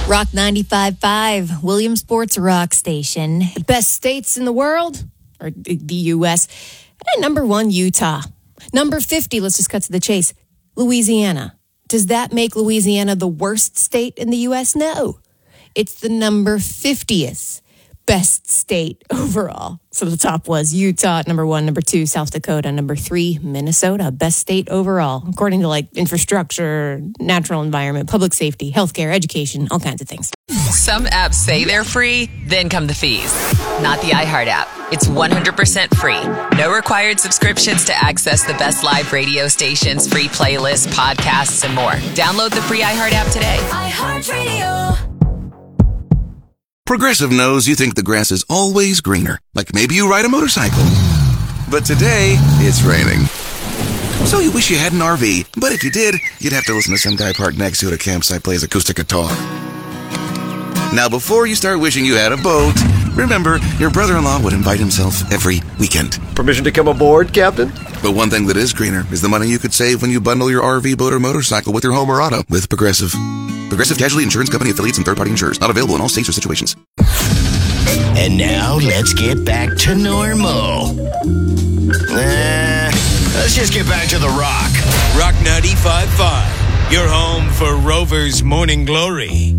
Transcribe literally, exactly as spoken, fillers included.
Rock ninety-five point five, Williamsport's rock station. The best states in the world, or the U S. And number one, Utah. Number fifty, let's just cut to the chase, Louisiana. Does that make Louisiana the worst state in the U S? No. It's the number fiftieth best state overall. So the top was Utah at number one, number two, South Dakota, number three, Minnesota, best state overall, according to like infrastructure, natural environment, public safety, healthcare, education, all kinds of things. Some apps say they're free, then come the fees. Not the iHeart app. It's one hundred percent free. No required subscriptions to access the best live radio stations, free playlists, podcasts, and more. Download the free iHeart app today. iHeartRadio. Progressive knows you think the grass is always greener, like maybe you ride a motorcycle. But today, it's raining. So you wish you had an R V, but if you did, you'd have to listen to some guy parked next to you at a campsite plays acoustic guitar. Now, before you start wishing you had a boat, remember, your brother-in-law would invite himself every weekend. Permission to come aboard, Captain? But one thing that is greener is the money you could save when you bundle your R V, boat, or motorcycle with your home or auto with Progressive. Progressive Casualty Insurance Company affiliates and third-party insurers. Not available in all states or situations. And now, let's get back to normal. Nah, let's just get back to the rock. Rock ninety-five point five, your home for Rover's Morning Glory.